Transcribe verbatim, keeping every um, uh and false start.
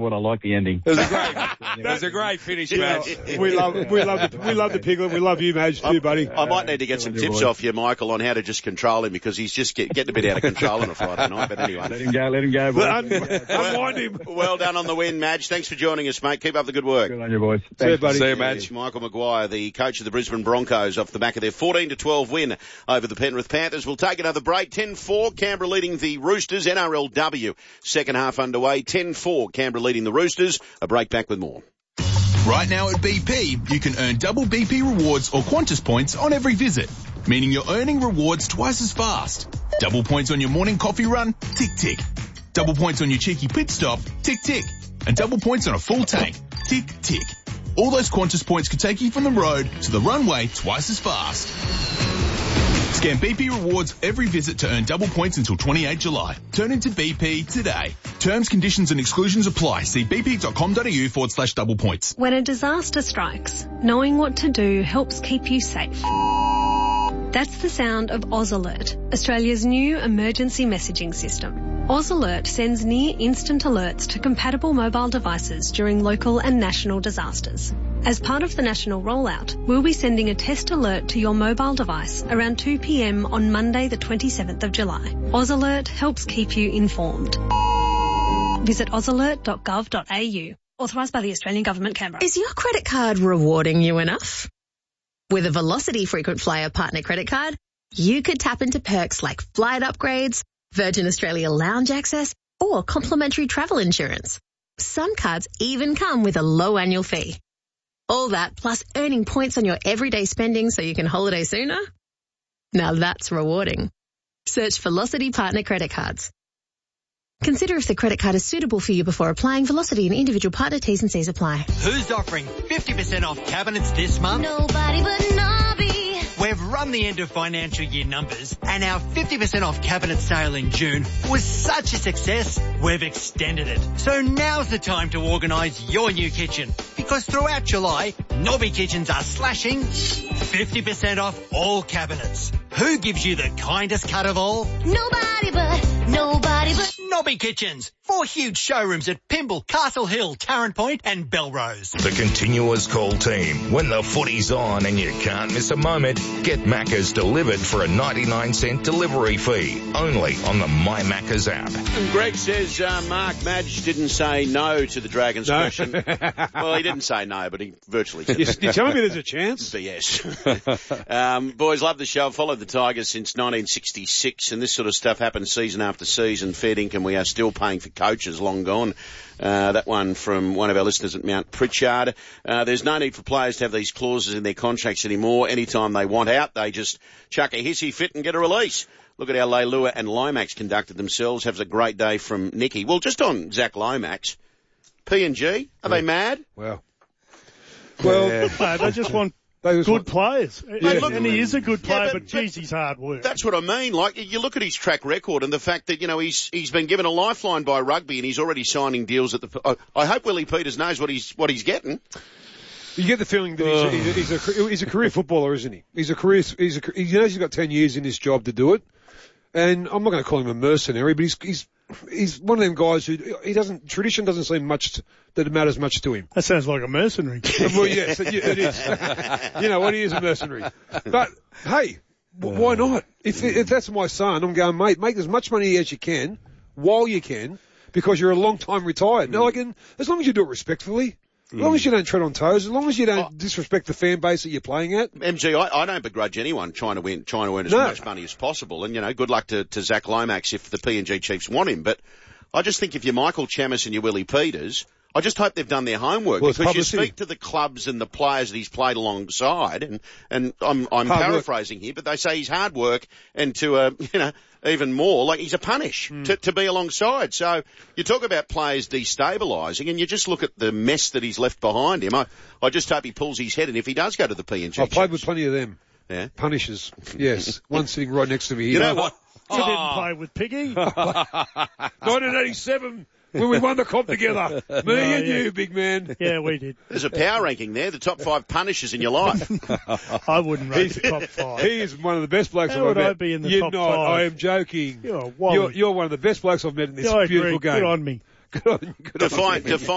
what I like the ending. It was a great, it was a great finish, Madge. We love, we love, the, we love the Piglet. We love you, Madge, too, buddy. I might need to get some tips off you, Michael, on how to just control him because he's just get, getting a bit out of control on a Friday night. But anyway, let him go, let him go. Boys. Un- unwind him. Well done on the win, Madge. Thanks for joining us, mate. Keep up the good work. Good on you, boys. See you, buddy. See you, Madge. Michael Maguire, the coach of the Brisbane Broncos, off the back of their fourteen to twelve win over the Penrith Panthers. We'll take another break. ten four, Canberra leading the Roosters. N R L W, second half underway. ten four, Canberra leading the Roosters. A break, back with more. Right now at B P, you can earn double B P rewards or Qantas points on every visit, meaning you're earning rewards twice as fast. Double points on your morning coffee run? Tick, tick. Double points on your cheeky pit stop? Tick, tick. And double points on a full tank? Tick, tick. All those Qantas points could take you from the road to the runway twice as fast. Scan B P rewards every visit to earn double points until twenty-eighth July. Turn into B P today. Terms, conditions and exclusions apply. See bp.com.au forward slash double points. When a disaster strikes, knowing what to do helps keep you safe. That's the sound of Oz Alert, Australia's new emergency messaging system. Oz Alert sends near instant alerts to compatible mobile devices during local and national disasters. As part of the national rollout, we'll be sending a test alert to your mobile device around two p.m. on Monday the twenty-seventh of July. Oz Alert helps keep you informed. Visit oz alert dot gov dot a u. Authorised by the Australian Government, Canberra. Is your credit card rewarding you enough? With a Velocity Frequent Flyer Partner Credit Card, you could tap into perks like flight upgrades, Virgin Australia lounge access, or complimentary travel insurance. Some cards even come with a low annual fee. All that plus earning points on your everyday spending so you can holiday sooner? Now that's rewarding. Search Velocity Partner Credit Cards. Consider if the credit card is suitable for you before applying. Velocity and individual partner T's and C's apply. Who's offering fifty percent off cabinets this month? Nobody but Nobby. We've run the end of financial year numbers and our fifty percent off cabinet sale in June was such a success, we've extended it. So now's the time to organise your new kitchen because throughout July, Nobby Kitchens are slashing fifty percent off all cabinets. Who gives you the kindest cut of all? Nobody but, nobody but Nobby Kitchens. Four huge showrooms at Pymble, Castle Hill, Tarrant Point and Belrose. The continuous call team. When the footy's on and you can't miss a moment, get Macca's delivered for a ninety-nine cent delivery fee. Only on the My Macca's app. And Greg says uh, Mark Madge didn't say no to the Dragons No. question. Well, he didn't say no, but he virtually said You, that. you telling me there's a chance? But yes. um, boys, love the show. Followed the Tigers since nineteen sixty-six, and this sort of stuff happens season after season. Fair income, we are still paying for coaches, long gone. Uh, that one from one of our listeners at Mount Pritchard. Uh, there's no need for players to have these clauses in their contracts anymore. Anytime they want out, they just chuck a hissy fit and get a release. Look at how Leilua and Lomax conducted themselves. Have a great day from Nicky. Well, just on Zach Lomax, P and G, are yeah. they mad? Well, well, yeah. No, they just want good want, players. Yeah. And, and he is a good player, yeah, but, but geez, he's hard work. That's what I mean. Like, you look at his track record and the fact that, you know, he's he's been given a lifeline by rugby and he's already signing deals at the... I, I hope Willie Peters knows what he's what he's getting. You get the feeling that he's, a, he's, a, he's, a, he's a career footballer, isn't he? He's a career... He's a, he knows he's got ten years in this job to do it. And I'm not going to call him a mercenary, but he's he's he's one of them guys who he doesn't tradition doesn't seem much to, that it matters much to him. That sounds like a mercenary. Well, yes, it, it is. You know what? He is a mercenary. But hey, w- why not? If if that's my son, I'm going, mate, make as much money as you can while you can, because you're a long time retired. Now, like, as long as you do it respectfully. As long as you don't tread on toes, as long as you don't oh. disrespect the fan base that you're playing at. M G, I, I don't begrudge anyone trying to win, trying to earn as no. much money as possible. And, you know, good luck to, to Zach Lomax if the P and G Chiefs want him. But I just think if you're Michael Chammas and you're Willie Peters, I just hope they've done their homework, well, because you speak to the clubs and the players that he's played alongside, and, and I'm, I'm paraphrasing work. here, but they say he's hard work, and to, uh, you know, even more, like he's a punish mm. to, to be alongside. So you talk about players destabilising, and you just look at the mess that he's left behind him. I, I just hope he pulls his head, and if he does go to the P and G, I've played with plenty of them. Yeah, punishers. Yes, one sitting right next to me. You know what? You oh. didn't play with Piggy. nineteen eighty-seven. When we won the comp together. Me no, and yeah. you, big man. Yeah, we did. There's a power ranking there, the top five punishers in your life. I wouldn't rate the top five. He is one of the best blokes How I've would met. I be in the you're top not. five? I am joking. You're, you're, you're one of the best blokes I've met in this yeah, beautiful agree. game. Good on me. Good on, good define, on define